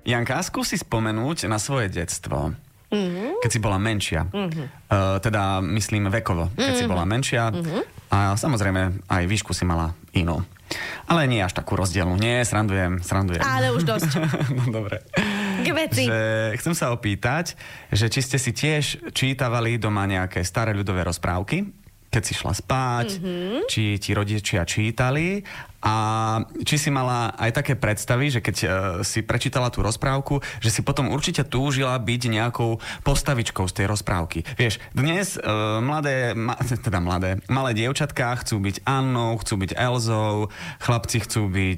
Janka, skúsi spomenúť na svoje detstvo. Keď si bola menšia. Teda myslím vekovo. Keď si bola menšia. A samozrejme aj výšku si mala inú. Ale nie až takú rozdielnú. Nie, srandujem. Ale už dosť. No dobre. K veci. Chcem sa opýtať, že či ste si tiež čítavali doma nejaké staré ľudové rozprávky, keď si šla spať, či ti rodičia čítali a či si mala aj také predstavy, že keď si prečítala tú rozprávku, že si potom určite túžila byť nejakou postavičkou z tej rozprávky. Vieš, dnes malé dievčatká chcú byť Annou, chcú byť Elzou, chlapci chcú byť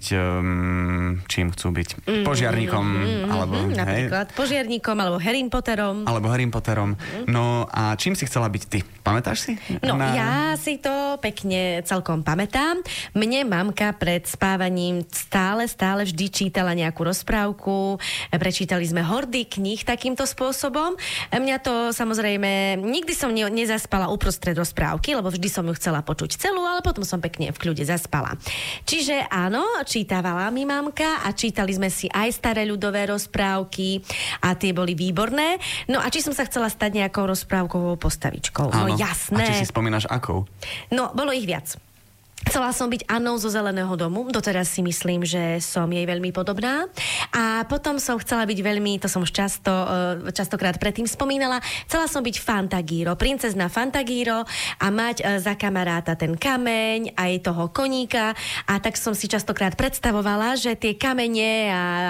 čím chcú byť? Požiarníkom, alebo napríklad požiarníkom, alebo Harrym Potterom. No a čím si chcela byť ty? Pamätáš si? No, ja si to pekne celkom pamätám. Mne mamka pred spávaním stále vždy čítala nejakú rozprávku. Prečítali sme hordy kníh takýmto spôsobom. Mňa to samozrejme, nikdy som nezaspala uprostred rozprávky, lebo vždy som ju chcela počuť celú, ale potom som pekne v kľude zaspala. Čiže áno, čítavala mi mamka a čítali sme si aj staré ľudové rozprávky a tie boli výborné. No a či som sa chcela stať nejakou rozprávkovou postavičkou? Áno. No jasné. A či si spomínaš akou? No, bolo ich viac. Chcela som byť Annou zo Zeleného domu, doteraz si myslím, že som jej veľmi podobná. A potom som chcela byť veľmi, to som už častokrát predtým spomínala, chcela som byť Fantagiro, princezna Fantagiro a mať za kamaráta ten kameň, aj toho koníka. A tak som si častokrát predstavovala, že tie kamene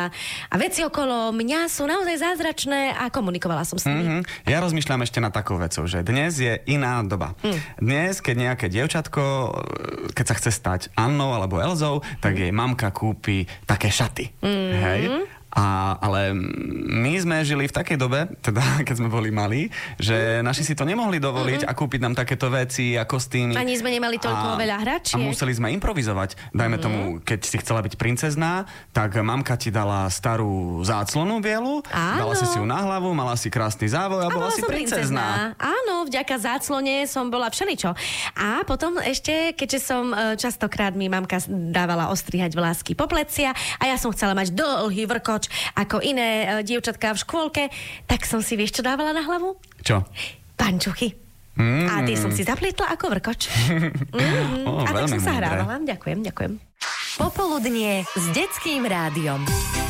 a veci okolo mňa sú naozaj zázračné a komunikovala som s nimi. Ja rozmýšľam ešte na takou vecou, že dnes je iná doba. Dnes, keď nejaké dievčatko, keď sa chce stať Annou alebo Elzou, tak jej mamka kúpi také šaty. Hej? Ale my sme žili v takej dobe, teda keď sme boli malí, že naši si to nemohli dovoliť a kúpiť nám takéto veci a kostýmy. Ani sme nemali toľko veľa hračiek. A museli sme improvizovať. Dajme tomu, keď si chcela byť princezná, tak mamka ti dala starú záclonu bielu, dala si ju na hlavu, mala si krásny závoj a bola si princezná. Áno, vďaka záclone som bola všeličo. A potom ešte, keďže som častokrát mi mamka dávala ostrihať vlásky po plecia a ja som chcela mať dlhý vrkoč ako iné dievčatká v škôlke, tak som si, vieš, čo dávala na hlavu? Čo? Pančuchy. A tie som si zaplietla ako vrkoč. A tak som sa hrávala. Ďakujem. Popoludnie s Detským rádiom.